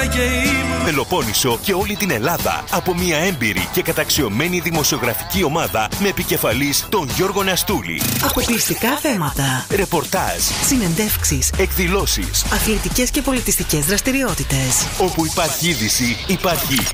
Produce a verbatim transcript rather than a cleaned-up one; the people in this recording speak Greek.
Πελοπόννησο και όλη την Ελλάδα από μια έμπειρη και καταξιωμένη δημοσιογραφική ομάδα με επικεφαλής τον Γιώργο Ναστούλη. Αποκλειστικά θέματα, ρεπορτάζ, συνεντεύξεις, εκδηλώσεις, αθλητικές και πολιτιστικές δραστηριότητες. Όπου υπάρχει είδηση, υπάρχει